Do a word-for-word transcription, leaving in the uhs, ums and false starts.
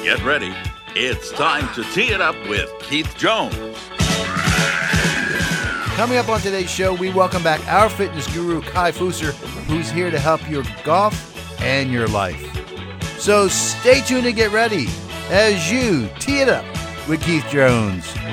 Get ready. It's time to tee it up with Keith Jones. Coming up on today's show, we welcome back our fitness guru, Kai Fusser, who's here to help your golf and your life. So stay tuned and get ready as you tee it up with Keith Jones.